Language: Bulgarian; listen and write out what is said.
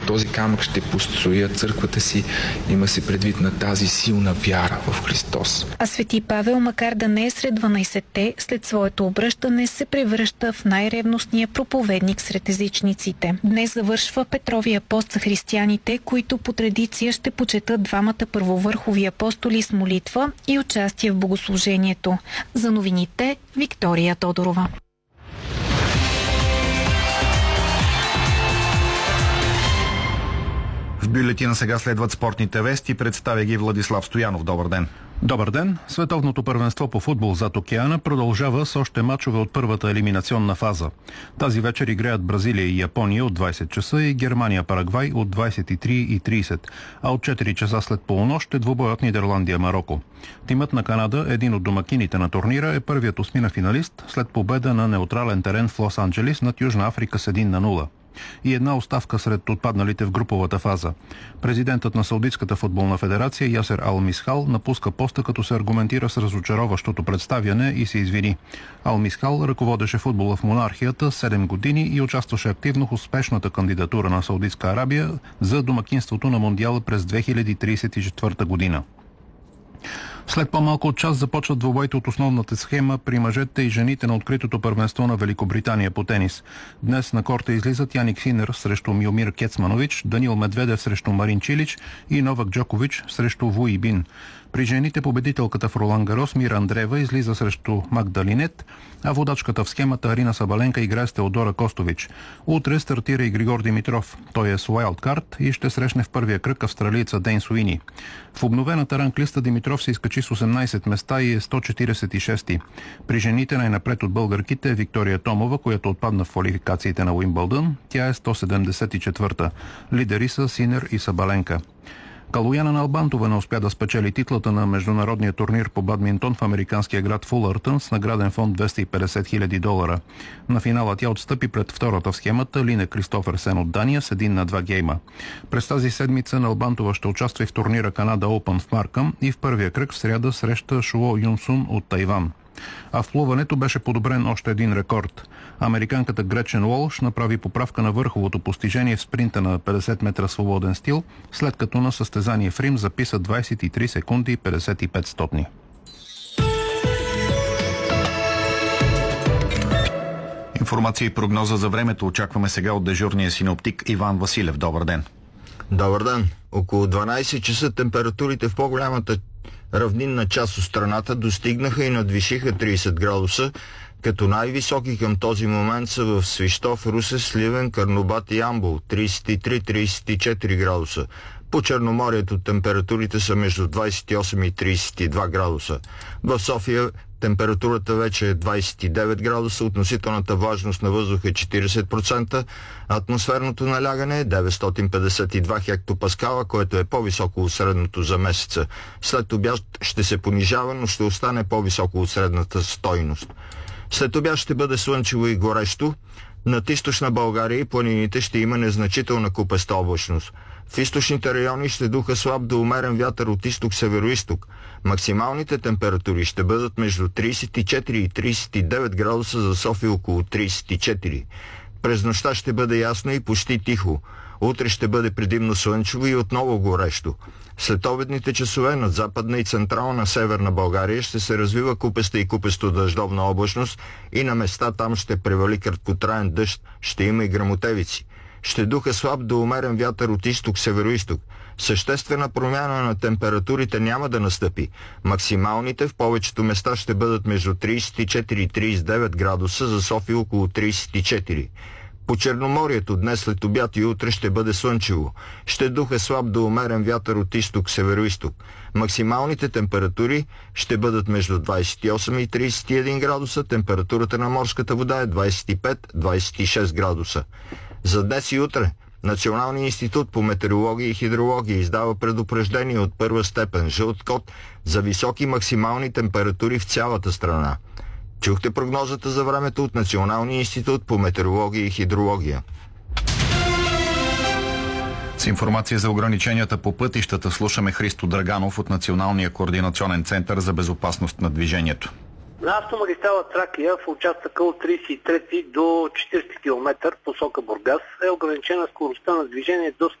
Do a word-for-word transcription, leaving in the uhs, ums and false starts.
този камък ще построя църквата си. Има се предвид на тази силна вяра в Христос. А свети Павел, макар да не е сред дванайсетте, след своето обръщане се превръща в най-ревностния проповедник сред езичниците. Днес завършва Петровия пост за християните, които по традиция ще почетат двамата първовърхови апостоли с молитва и участие в богослужението. За новините Виктория Тодорова. В бюлетина сега следват спортните вести. Представя ги Владислав Стоянов. Добър ден. Добър ден! Световното първенство по футбол зад океана продължава с още мачове от първата елиминационна фаза. Тази вечер играят Бразилия и Япония от двайсет часа и Германия-Парагвай от двайсет и три и трийсет, а от четири часа след полунощ е двубоят Нидерландия-Марокко. Тимът на Канада, един от домакините на турнира, е първият осмина финалист след победа на неутрален терен в Лос-Анджелис над Южна Африка с един на нула. И една оставка сред отпадналите в груповата фаза. Президентът на Саудитската футболна федерация Ясер Ал Мисхал напуска поста, като се аргументира с разочароващото представяне и се извини. Ал Мисхал ръководеше футбола в монархията седем години и участваше активно в успешната кандидатура на Саудитска Арабия за домакинството на Мондиала през две хиляди трийсет и четвърта година. След по-малко от час започват двубоите от основната схема при мъжете и жените на откритото първенство на Великобритания по тенис. Днес на корта излизат Яник Синер срещу Миомир Кецманович, Данил Медведев срещу Марин Чилич и Новак Джокович срещу Ву Ибин. При жените победителката в Ролан Гарос Мира Андреева излиза срещу Магдалинет, а водачката в схемата Арина Сабаленка играе с Теодора Костович. Утре стартира и Григор Димитров. Той е с уайлдкарт и ще срещне в първия кръг австралиеца Дейн Суини. В обновената ранглиста Димитров се изкачи с осемнайсет места и е сто четирийсет и шести. При жените най-напред от българките е Виктория Томова, която отпадна в квалификациите на Уимбълдън. Тя е сто седемдесет и четвърта. Лидери са Синер и Сабаленка. Калояна Налбантова не успя да спечели титлата на международния турнир по бадминтон в американския град Фулъртън с награден фонд двеста и петдесет хиляди долара. На финала тя отстъпи пред втората в схемата Лине Кристоферсен от Дания с един на два гейма. През тази седмица Налбантова ще участва и в турнира Канада Open в Маркъм и в първия кръг в сряда среща Шуо Юнсун от Тайван. А в плуването беше подобрен още един рекорд. Американката Гречен Уолш направи поправка на върховото постижение в спринта на петдесет метра свободен стил, след като на състезание в Рим записа двайсет и три секунди и петдесет и пет стотни. Информация и прогноза за времето очакваме сега от дежурния синоптик Иван Василев. Добър ден. Добър ден. Около дванайсет часа температурите в по-голямата равнинна част от страната достигнаха и надвишиха трийсет градуса, като най-високи към този момент са в Свищов, Русе, Сливен, Карнобат и Ямбол трийсет и три до трийсет и четири градуса. По Черноморието температурите са между двайсет и осем и трийсет и два градуса. В София температурата вече е двайсет и девет градуса, относителната влажност на въздуха е четирийсет процента, атмосферното налягане е деветстотин петдесет и два хектопаскала, което е по-високо от средното за месеца. След обяд ще се понижава, но ще остане по-високо от средната стойност. След обяд ще бъде слънчево и горещо. Над източна България и планините ще има незначителна купеста облачност. В източните райони ще духа слаб до умерен вятър от изток-североизток. Максималните температури ще бъдат между трийсет и четири и трийсет и девет градуса, за София около трийсет и четири. През нощта ще бъде ясно и почти тихо. Утре ще бъде предимно слънчево и отново горещо. След обедните часове над западна и централна северна България ще се развива купеста и купесто дъждовна облачност и на места там ще превали краткотраен дъжд, ще има и гръмотевици. Ще духа слаб до умерен вятър от изток-североизток. Съществена промяна на температурите няма да настъпи. Максималните в повечето места ще бъдат между трийсет и четири и трийсет и девет градуса, за София около трийсет и четири. По Черноморието днес след обяд и утре ще бъде слънчево. Ще духа слаб до умерен вятър от изток-североизток. Максималните температури ще бъдат между двайсет и осем и трийсет и един градуса. Температурата на морската вода е двайсет и пет до двайсет и шест градуса. За днес и утре Националният институт по метеорология и хидрология издава предупреждение от първа степен жълт код за високи максимални температури в цялата страна. Чухте прогнозата за времето от Националния институт по метеорология и хидрология. С информация за ограниченията по пътищата слушаме Христо Драганов от Националния координационен център за безопасност на движението. На автомагистрала Тракия в участъка от трийсет и трети до четирийсети километър посока Бургас е ограничена скоростта на движение до